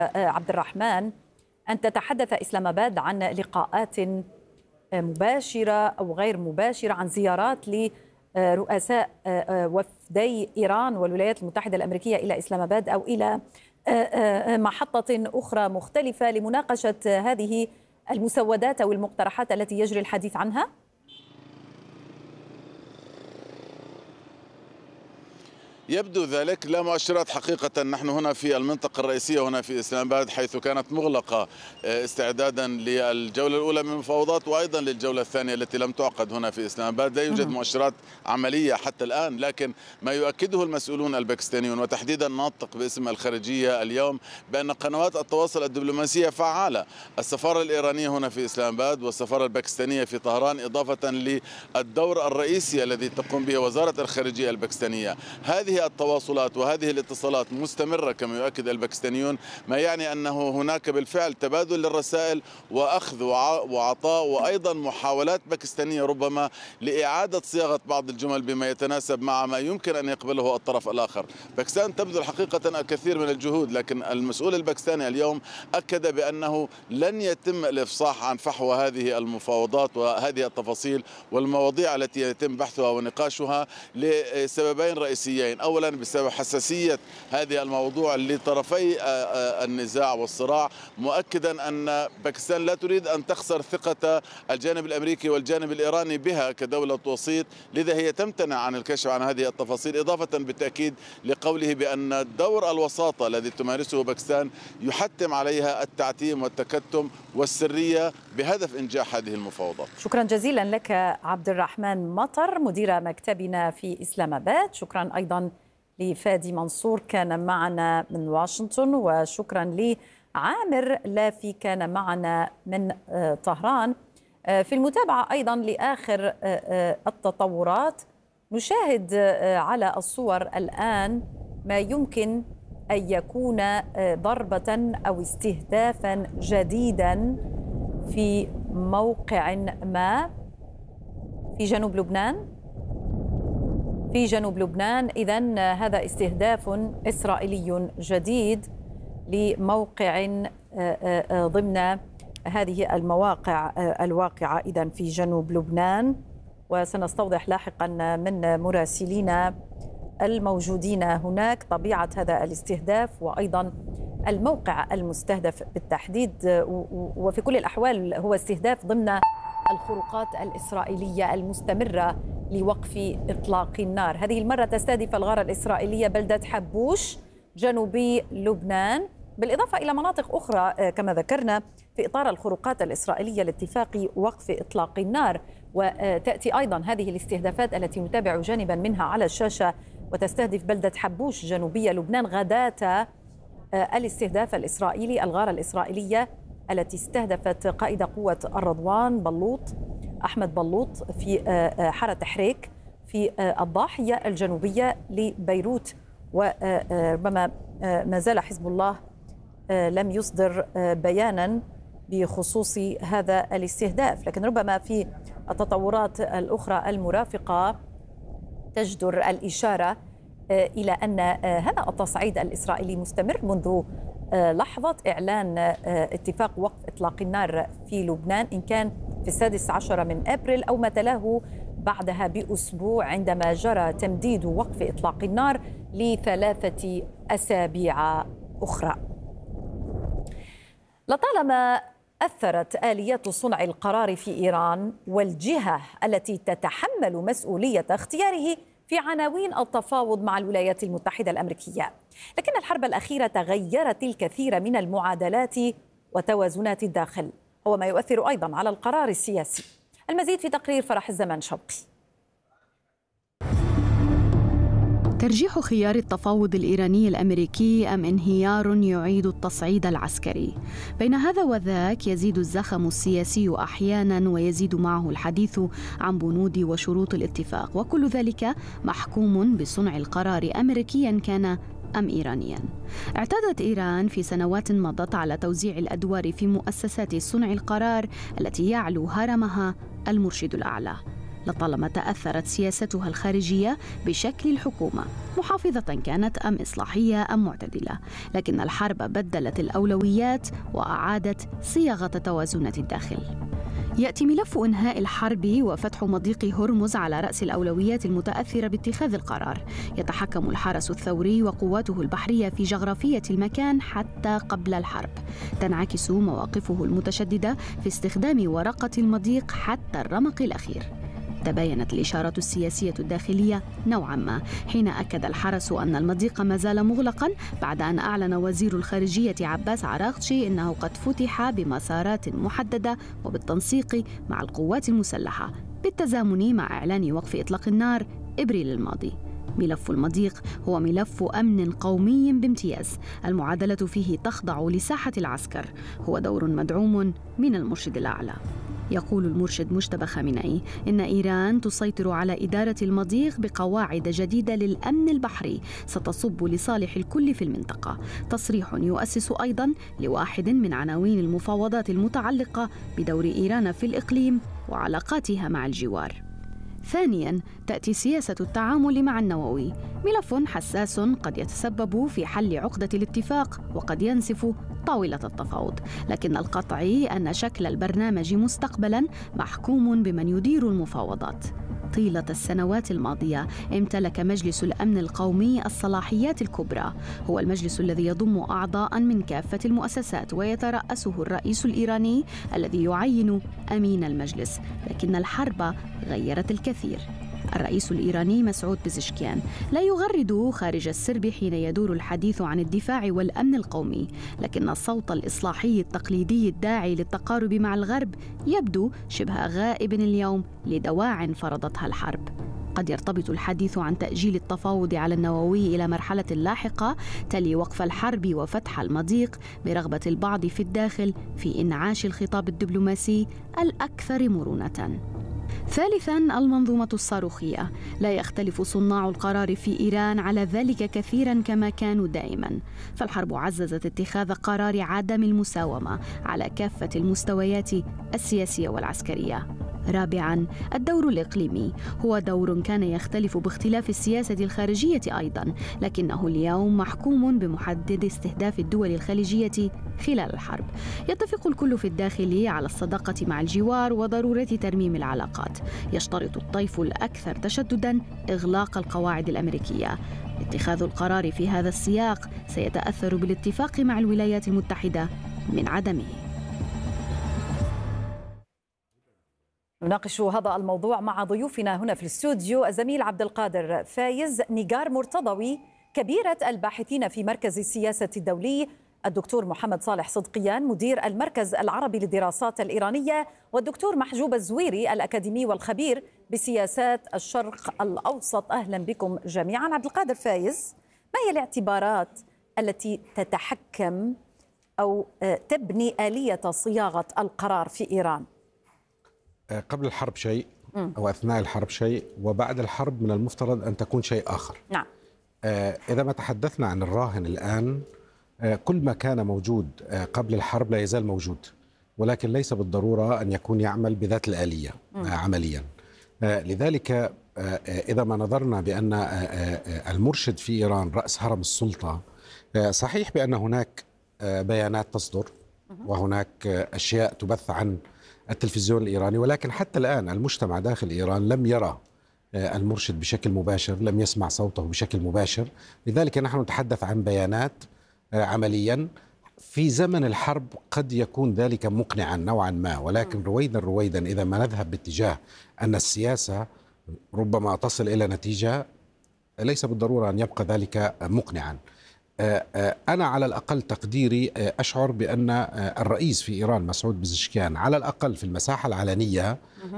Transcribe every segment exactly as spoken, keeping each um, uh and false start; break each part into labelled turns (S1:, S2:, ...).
S1: عبد الرحمن أن تتحدث إسلام آباد عن لقاءات مباشرة أو غير مباشرة، عن زيارات لرؤساء وفدي إيران والولايات المتحدة الأمريكية إلى إسلام آباد أو إلى محطة أخرى مختلفة لمناقشة هذه المسودات أو المقترحات التي يجري الحديث عنها؟
S2: يبدو ذلك. لا مؤشرات حقيقة. نحن هنا في المنطقة الرئيسية هنا في إسلام آباد، حيث كانت مغلقة استعدادا للجولة الأولى من المفاوضات وأيضا للجولة الثانية التي لم تعقد هنا في إسلام آباد. لا يوجد مؤشرات عملية حتى الآن، لكن ما يؤكده المسؤولون الباكستانيون وتحديدا ناطق باسم الخارجية اليوم بأن قنوات التواصل الدبلوماسية فعالة. السفارة الإيرانية هنا في إسلام آباد والسفارة الباكستانية في طهران، إضافة للدور الرئيسي الذي تقوم به وزارة الخارجية الباكستانية. هذه التواصلات وهذه الاتصالات مستمرة كما يؤكد الباكستانيون، ما يعني أنه هناك بالفعل تبادل للرسائل وأخذ وعطاء، وأيضا محاولات باكستانية ربما لإعادة صياغة بعض الجمل بما يتناسب مع ما يمكن أن يقبله الطرف الآخر. باكستان تبذل حقيقة الكثير من الجهود، لكن المسؤول الباكستاني اليوم أكد بأنه لن يتم الإفصاح عن فحوى هذه المفاوضات وهذه التفاصيل والمواضيع التي يتم بحثها ونقاشها لسببين رئيسيين. أولا بسبب حساسية هذه الموضوع لطرفي النزاع والصراع، مؤكدا أن باكستان لا تريد أن تخسر ثقة الجانب الأمريكي والجانب الإيراني بها كدولة وسيط، لذا هي تمتنع عن الكشف عن هذه التفاصيل، إضافة بالتأكيد لقوله بأن دور الوساطة الذي تمارسه باكستان يحتم عليها التعتيم والتكتم والسرية بهدف إنجاح هذه المفاوضات.
S1: شكرا جزيلا لك عبد الرحمن مطر مدير مكتبنا في إسلام آباد. شكرا أيضا لفادي منصور كان معنا من واشنطن، وشكرا لعامر لافي كان معنا من طهران في المتابعة أيضا لآخر التطورات. نشاهد على الصور الآن ما يمكن أن يكون ضربة أو استهدافا جديدا في موقع ما في جنوب لبنان في جنوب لبنان. إذن هذا استهداف إسرائيلي جديد لموقع ضمن هذه المواقع الواقعة إذن في جنوب لبنان، وسنستوضح لاحقا من مراسلينا الموجودين هناك طبيعة هذا الاستهداف وأيضا الموقع المستهدف بالتحديد. وفي كل الأحوال هو استهداف ضمن الخروقات الإسرائيلية المستمرة لوقف إطلاق النار. هذه المرة تستهدف الغارة الإسرائيلية بلدة حبوش جنوبي لبنان، بالإضافة إلى مناطق أخرى كما ذكرنا في إطار الخروقات الإسرائيلية لاتفاق وقف إطلاق النار. وتأتي أيضا هذه الاستهدافات التي نتابع جانبا منها على الشاشة وتستهدف بلدة حبوش جنوبية لبنان غداة الاستهداف الإسرائيلي، الغارة الإسرائيلية التي استهدفت قائد قوة الرضوان بلوط أحمد بلوط في حارة حريك في الضاحية الجنوبية لبيروت. وربما ما زال حزب الله لم يصدر بيانا بخصوص هذا الاستهداف، لكن ربما في التطورات الأخرى المرافقة تجدر الإشارة إلى أن هذا التصعيد الإسرائيلي مستمر منذ لحظة إعلان اتفاق وقف إطلاق النار في لبنان، إن كان في السادس عشر من أبريل أو ما تلاه بعدها بأسبوع عندما جرى تمديد وقف إطلاق النار لثلاثة أسابيع أخرى. لطالما أثرت آليات صنع القرار في إيران والجهة التي تتحمل مسؤولية اختياره في عناوين التفاوض مع الولايات المتحدة الأمريكية، لكن الحرب الأخيرة غيرت الكثير من المعادلات وتوازنات الداخل، هو ما يؤثر أيضا على القرار السياسي. المزيد في تقرير فرح الزمان شوقي.
S3: ترجيح خيار التفاوض الإيراني الأمريكي أم انهيار يعيد التصعيد العسكري؟ بين هذا وذاك يزيد الزخم السياسي أحيانا ويزيد معه الحديث عن بنود وشروط الاتفاق، وكل ذلك محكوم بصنع القرار أمريكيا كان أم إيرانيا. اعتادت إيران في سنوات مضت على توزيع الأدوار في مؤسسات صنع القرار التي يعلو هرمها المرشد الأعلى. لطالما تأثرت سياستها الخارجية بشكل الحكومة، محافظة كانت أم إصلاحية أم معتدلة. لكن الحرب بدلت الأولويات وأعادت صياغة توازنات الداخل. يأتي ملف إنهاء الحرب وفتح مضيق هرمز على رأس الأولويات المتأثرة باتخاذ القرار. يتحكم الحرس الثوري وقواته البحرية في جغرافية المكان حتى قبل الحرب. تنعكس مواقفه المتشددة في استخدام ورقة المضيق حتى الرمق الأخير. تباينت الإشارة السياسية الداخلية نوعا ما حين أكد الحرس أن المضيق ما زال مغلقا بعد أن أعلن وزير الخارجية عباس عراقشي أنه قد فتح بمسارات محددة وبالتنسيق مع القوات المسلحة بالتزامن مع إعلان وقف إطلاق النار إبريل الماضي. ملف المضيق هو ملف أمن قومي بامتياز، المعادلة فيه تخضع لساحة العسكر، هو دور مدعوم من المرشد الأعلى. يقول المرشد مجتبى خامنئي إن إيران تسيطر على إدارة المضيق بقواعد جديدة للأمن البحري ستصب لصالح الكل في المنطقة. تصريح يؤسس أيضاً لواحد من عناوين المفاوضات المتعلقة بدور إيران في الإقليم وعلاقاتها مع الجوار. ثانياً، تأتي سياسة التعامل مع النووي، ملف حساس قد يتسبب في حل عقدة الاتفاق وقد ينسف طاولة التفاوض، لكن القطعي أن شكل البرنامج مستقبلاً محكوم بمن يدير المفاوضات. طيلة السنوات الماضية امتلك مجلس الأمن القومي الصلاحيات الكبرى، هو المجلس الذي يضم أعضاء من كافة المؤسسات ويترأسه الرئيس الإيراني الذي يعين أمين المجلس، لكن الحرب غيرت الكثير. الرئيس الإيراني مسعود بزشكيان لا يغرد خارج السرب حين يدور الحديث عن الدفاع والأمن القومي، لكن الصوت الإصلاحي التقليدي الداعي للتقارب مع الغرب يبدو شبه غائب اليوم لدواع فرضتها الحرب. قد يرتبط الحديث عن تأجيل التفاوض على النووي إلى مرحلة لاحقة تلي وقف الحرب وفتح المضيق برغبة البعض في الداخل في إنعاش الخطاب الدبلوماسي الأكثر مرونة. ثالثاً، المنظومة الصاروخية. لا يختلف صناع القرار في إيران على ذلك كثيراً كما كانوا دائماً، فالحرب عززت اتخاذ قرار عدم المساومة على كافة المستويات السياسية والعسكرية. رابعاً، الدور الإقليمي هو دور كان يختلف باختلاف السياسة الخارجية أيضاً، لكنه اليوم محكوم بمحدد استهداف الدول الخليجية خلال الحرب. يتفق الكل في الداخل على الصداقة مع الجوار وضرورة ترميم العلاقات. يشترط الطيف الأكثر تشدداً إغلاق القواعد الأمريكية. اتخاذ القرار في هذا السياق سيتأثر بالاتفاق مع الولايات المتحدة من عدمه.
S1: نناقش هذا الموضوع مع ضيوفنا هنا في الاستوديو الزميل عبد القادر فايز، نيجار مرتضوي كبيرة الباحثين في مركز السياسة الدولي، الدكتور محمد صالح صدقيان مدير المركز العربي للدراسات الإيرانية، والدكتور محجوب الزويري الأكاديمي والخبير بسياسات الشرق الأوسط. أهلا بكم جميعا. عبد القادر فايز، ما هي الاعتبارات التي تتحكم أو تبني آلية صياغة القرار في إيران؟
S4: قبل الحرب شيء أو أثناء الحرب شيء، وبعد الحرب من المفترض أن تكون شيء آخر.
S1: نعم.
S4: إذا ما تحدثنا عن الراهن الآن، كل ما كان موجود قبل الحرب لا يزال موجود، ولكن ليس بالضرورة أن يكون يعمل بذات الآلية م. عمليا. لذلك إذا ما نظرنا بأن المرشد في إيران رأس هرم السلطة، صحيح بأن هناك بيانات تصدر وهناك أشياء تبث عن التلفزيون الإيراني، ولكن حتى الآن المجتمع داخل إيران لم يرى المرشد بشكل مباشر، لم يسمع صوته بشكل مباشر. لذلك نحن نتحدث عن بيانات عمليا. في زمن الحرب قد يكون ذلك مقنعا نوعا ما، ولكن رويدا رويدا إذا ما نذهب باتجاه أن السياسة ربما تصل إلى نتيجة، ليس بالضرورة أن يبقى ذلك مقنعا. أنا على الأقل تقديري أشعر بأن الرئيس في إيران مسعود بزشكيان على الأقل في المساحة العلنية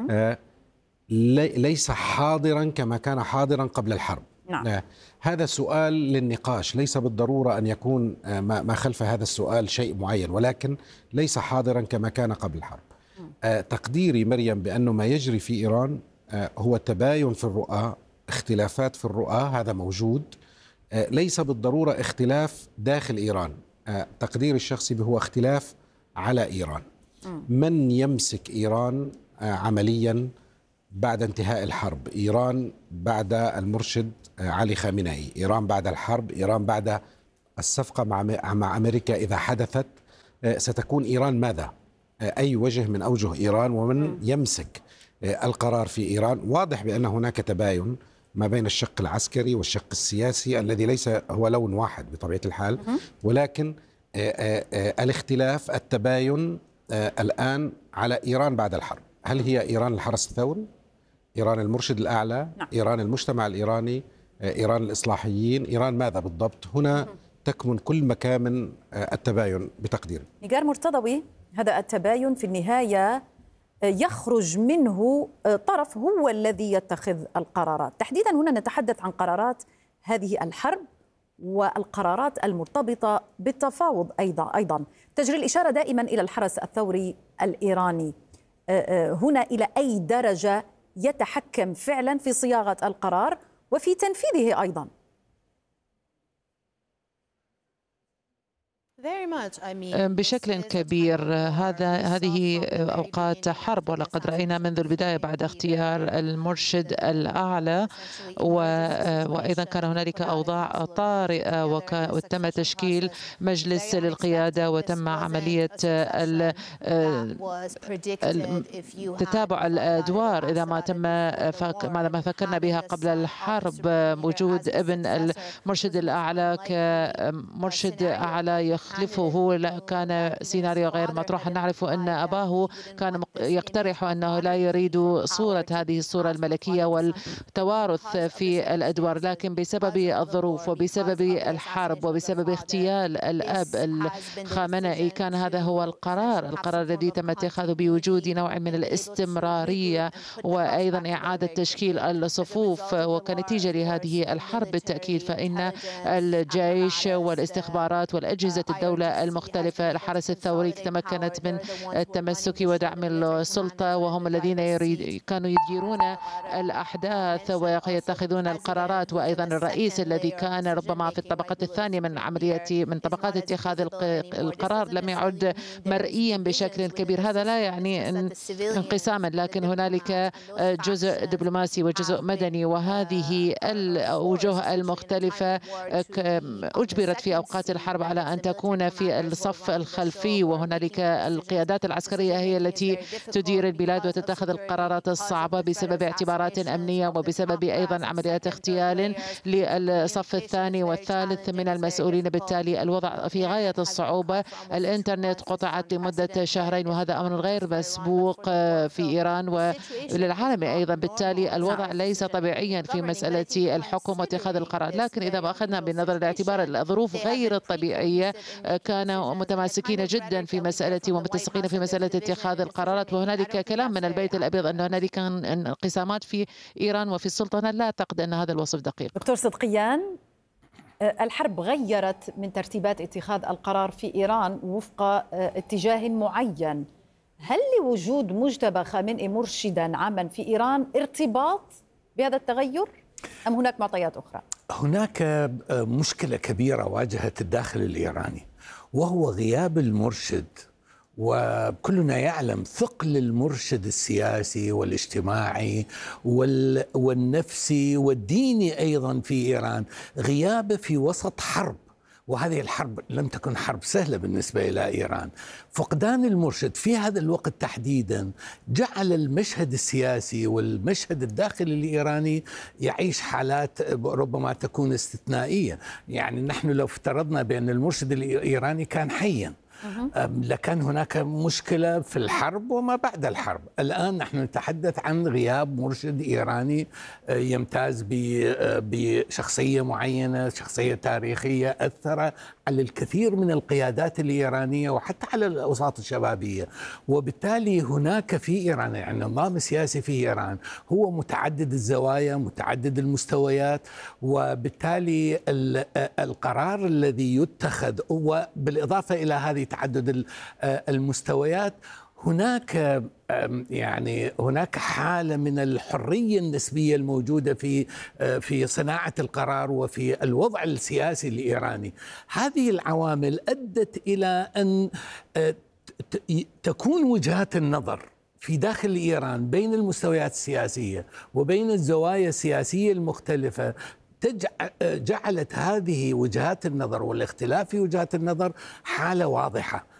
S4: ليس حاضرا كما كان حاضرا قبل الحرب. نعم. هذا سؤال للنقاش، ليس بالضرورة أن يكون ما خلف هذا السؤال شيء معين، ولكن ليس حاضرا كما كان قبل الحرب. تقديري مريم بأنه ما يجري في إيران هو تباين في الرؤى، اختلافات في الرؤى، هذا موجود، ليس بالضرورة اختلاف داخل إيران. تقديري الشخصي هو اختلاف على إيران. من يمسك إيران عمليا بعد انتهاء الحرب، إيران بعد المرشد علي خامنئي، إيران بعد الحرب، إيران بعد الصفقة مع مع أمريكا إذا حدثت، ستكون إيران ماذا؟ أي وجه من أوجه إيران ومن يمسك القرار في إيران؟ واضح بأن هناك تباين ما بين الشق العسكري والشق السياسي الذي ليس هو لون واحد بطبيعة الحال، ولكن الاختلاف التباين الآن على إيران بعد الحرب. هل هي إيران الحرس الثوري؟ إيران المرشد الأعلى؟ نعم. إيران المجتمع الإيراني؟ إيران الإصلاحيين؟ إيران ماذا بالضبط؟ هنا تكمن كل مكامن التباين بتقديري.
S1: نيجار مرتضوي، هذا التباين في النهاية يخرج منه طرف هو الذي يتخذ القرارات، تحديدا هنا نتحدث عن قرارات هذه الحرب والقرارات المرتبطة بالتفاوض. أيضا أيضا تجري الإشارة دائما إلى الحرس الثوري الإيراني، هنا إلى أي درجة يتحكم فعلا في صياغة القرار وفي تنفيذه أيضا؟
S5: بشكل كبير. هذا هذه أوقات حرب، ولقد رأينا منذ البداية بعد اختيار المرشد الأعلى وأيضا كان هنالك أوضاع طارئة وتم تشكيل مجلس للقيادة وتم عملية تتابع الأدوار إذا ما تم ما فكرنا بها قبل الحرب. وجود ابن المرشد الأعلى كمرشد أعلى يخلفه كان سيناريو غير مطروح. نعرف أن أباه كان يقترح أنه لا يريد صورة هذه الصورة الملكية والتوارث في الأدوار، لكن بسبب الظروف وبسبب الحرب وبسبب اغتيال الأب الخامنئي كان هذا هو القرار القرار الذي تم اتخاذه بوجود نوع من الاستمرارية وأيضا إعادة تشكيل الصفوف. وكنتيجة لهذه الحرب بالتأكيد فإن الجيش والاستخبارات والأجهزة الدولة المختلفة الحرس الثوري تمكنت من التمسك ودعم السلطة، وهم الذين يريد كانوا يديرون الأحداث ويتخذون القرارات. وأيضا الرئيس الذي كان ربما في الطبقة الثانية من عملية من طبقات اتخاذ القرار لم يعد مرئيا بشكل كبير. هذا لا يعني انقساما، لكن هنالك جزء دبلوماسي وجزء مدني، وهذه الوجوه المختلفة أجبرت في أوقات الحرب على أن تكون في الصف الخلفي، وهنالك القيادات العسكرية هي التي تدير البلاد وتتخذ القرارات الصعبة بسبب اعتبارات أمنية وبسبب أيضا عمليات اغتيال للصف الثاني والثالث من المسؤولين. بالتالي الوضع في غاية الصعوبة. الإنترنت قطعت لمدة شهرين وهذا أمر غير مسبوق في إيران وللعالم أيضا. بالتالي الوضع ليس طبيعيا في مسألة الحكم واتخاذ القرار. لكن إذا ما أخذنا بنظر الاعتبار الظروف غير الطبيعية كانوا متماسكين جدا في مسألة ومتسقين في مسألة اتخاذ القرارات. وهنالك كلام من البيت الأبيض أن هنالك انقسامات في إيران وفي السلطة. أنا لا أعتقد أن هذا الوصف دقيق.
S1: دكتور صدقيان، الحرب غيرت من ترتيبات اتخاذ القرار في إيران وفق اتجاه معين. هل لوجود مجتبى خامنئي مرشدا عاما في إيران ارتباط بهذا التغير أم هناك معطيات أخرى؟
S6: هناك مشكلة كبيرة واجهت الداخل الإيراني وهو غياب المرشد. وكلنا يعلم ثقل المرشد السياسي والاجتماعي والنفسي والديني أيضا في إيران، غيابه في وسط حرب، وهذه الحرب لم تكن حرب سهلة بالنسبة إلى إيران. فقدان المرشد في هذا الوقت تحديدا جعل المشهد السياسي والمشهد الداخلي الإيراني يعيش حالات ربما تكون استثنائية. يعني نحن لو افترضنا بأن المرشد الإيراني كان حيا لكان هناك مشكلة في الحرب وما بعد الحرب. الآن نحن نتحدث عن غياب مرشد إيراني يمتاز بشخصية معينة، شخصية تاريخية أثر على الكثير من القيادات الإيرانية وحتى على الأوساط الشبابية. وبالتالي هناك في إيران يعني النظام السياسي في إيران هو متعدد الزوايا متعدد المستويات، وبالتالي القرار الذي يتخذ وبالإضافة إلى هذه تعدد المستويات هناك يعني هناك حالة من الحرية النسبية الموجودة في في صناعة القرار وفي الوضع السياسي الإيراني. هذه العوامل أدت إلى أن تكون وجهات النظر في داخل إيران بين المستويات السياسية وبين الزوايا السياسية المختلفة جعلت هذه وجهات النظر والاختلاف في وجهات النظر حالة واضحة.